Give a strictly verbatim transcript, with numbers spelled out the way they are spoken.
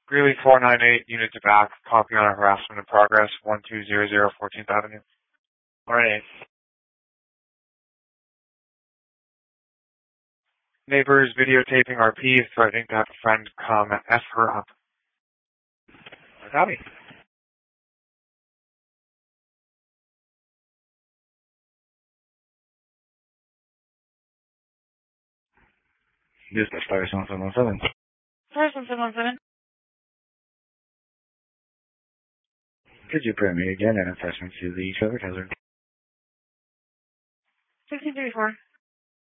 Greeley four nine eight, unit to back, copy on a harassment in progress, one two zero zero fourteenth Avenue. Alright. Neighbors videotaping R P, threatening to have a friend come F her up. Copy. Dispatch fire seven seven one seven. Fire seven seven one seven. Could you permit me again an attachment to the traffic hazard? sixteen thirty-four.